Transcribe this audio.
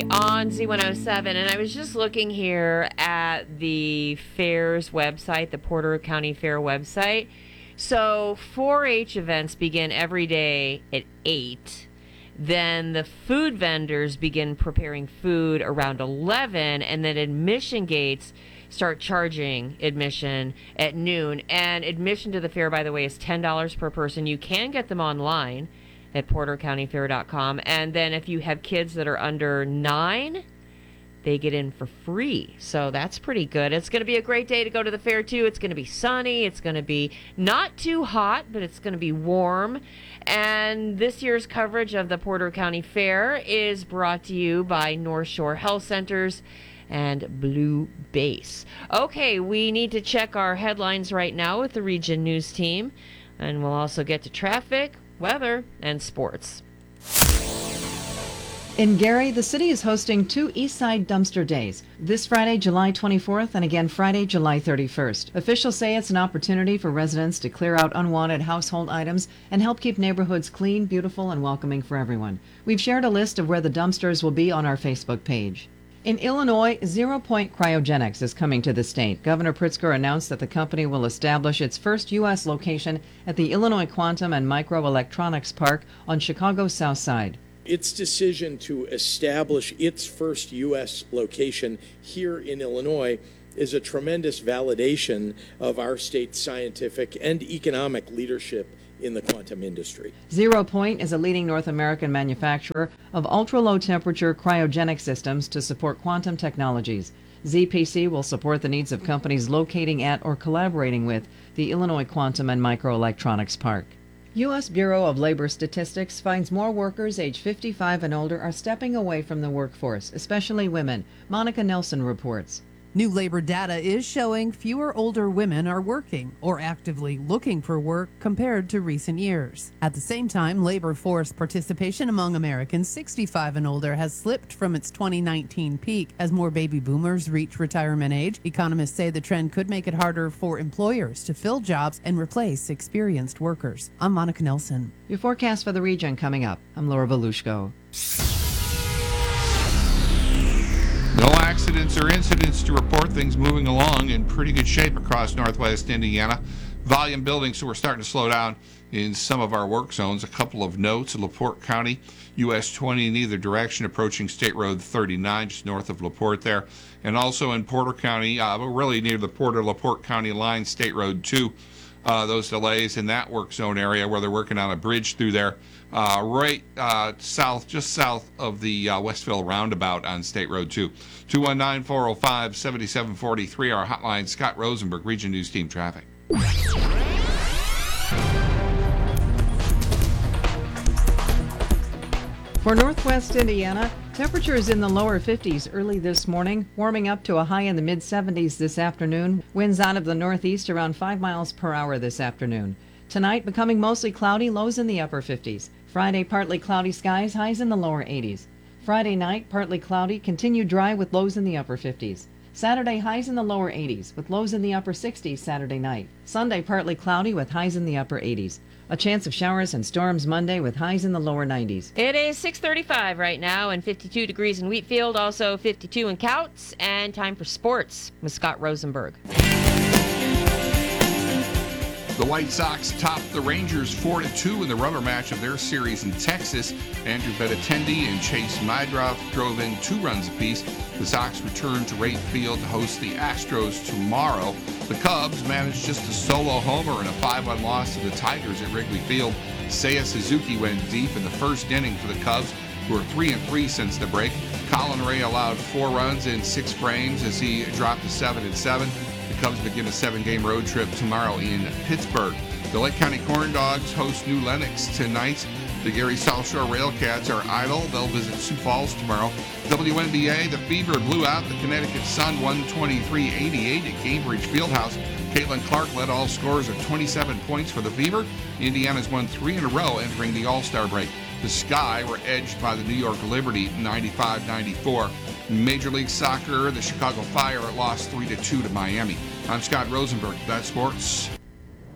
on Z107, and I was just looking here at the fair's website, the Porter County Fair website. So 4-H events begin every day at 8. Then the food vendors begin preparing food around 11, and then admission gates start charging admission at noon. And admission to the fair, by the way, is $10 per person. You can get them online at portercountyfair.com. And then if you have kids that are under 9, they get in for free. So that's pretty good. It's going to be a great day to go to the fair, too. It's going to be sunny. It's going to be not too hot, but it's going to be warm. And this year's coverage of the Porter County Fair is brought to you by North Shore Health Centers and Blue Base. Okay, we need to check our headlines right now with the Region News team. And we'll also get to traffic, weather, and sports. In Gary, the city is hosting 2 Eastside Dumpster Days, this Friday, July 24th, and again Friday, July 31st. Officials say it's an opportunity for residents to clear out unwanted household items and help keep neighborhoods clean, beautiful, and welcoming for everyone. We've shared a list of where the dumpsters will be on our Facebook page. In Illinois, Zero Point Cryogenics is coming to the state. Governor Pritzker announced that the company will establish its first U.S. location at the Illinois Quantum and Microelectronics Park on Chicago's South Side. Its decision to establish its first U.S. location here in Illinois is a tremendous validation of our state's scientific and economic leadership in the quantum industry. Zero Point is a leading North American manufacturer of ultra-low temperature cryogenic systems to support quantum technologies. ZPC will support the needs of companies locating at or collaborating with the Illinois Quantum and Microelectronics Park. U.S. Bureau of Labor Statistics finds more workers age 55 and older are stepping away from the workforce, especially women. Monica Nelson reports. New labor data is showing fewer older women are working or actively looking for work compared to recent years. At the same time, labor force participation among Americans 65 and older has slipped from its 2019 peak as more baby boomers reach retirement age. Economists say the trend could make it harder for employers to fill jobs and replace experienced workers. I'm Monica Nelson. Your forecast for the region coming up. I'm Laura Volushko. No accidents or incidents to report. Things moving along in pretty good shape across northwest Indiana. Volume building, so we're starting to slow down in some of our work zones. A couple of notes. LaPorte County, US 20 in either direction, approaching State Road 39, just north of LaPorte there. And also in Porter County, really near the Porter-LaPorte County line, State Road 2. Those delays in that work zone area where they're working on a bridge through there, south, just south of the Westville roundabout on State Road 2. 219-405-7743, our hotline. Scott Rosenberg, Region News Team Traffic. For northwest Indiana, temperatures in the lower 50s early this morning, warming up to a high in the mid-70s this afternoon. Winds out of the northeast around 5 miles per hour this afternoon. Tonight, becoming mostly cloudy, lows in the upper 50s. Friday, partly cloudy skies, highs in the lower 80s. Friday night, partly cloudy, continued dry with lows in the upper 50s. Saturday, highs in the lower 80s, with lows in the upper 60s Saturday night. Sunday, partly cloudy with highs in the upper 80s. A chance of showers and storms Monday with highs in the lower 90s. It is 6:35 right now and 52 degrees in Wheatfield, also 52 in Couts, and time for sports with Scott Rosenberg. The White Sox topped the Rangers 4-2 in the rubber match of their series in Texas. Andrew Benintendi and Chase Meidroth drove in 2 runs apiece. The Sox return to Wright Field to host the Astros tomorrow. The Cubs managed just a solo homer in a 5-1 loss to the Tigers at Wrigley Field. Seiya Suzuki went deep in the first inning for the Cubs, who are 3-3 since the break. Colin Ray allowed 4 runs in 6 frames as he dropped to 7-7. The Cubs begin a 7-game road trip tomorrow in Pittsburgh. The Lake County Corn Dogs host New Lenox tonight. The Gary South Shore Railcats are idle. They'll visit Sioux Falls tomorrow. WNBA, the Fever blew out the Connecticut Sun 123-88 at Cambridge Fieldhouse. Caitlin Clark led all scorers of 27 points for the Fever. Indiana's won 3 in a row entering the All-Star break. The Sky were edged by the New York Liberty 95-94. Major League Soccer, the Chicago Fire lost 3-2 to Miami. I'm Scott Rosenberg. That's sports.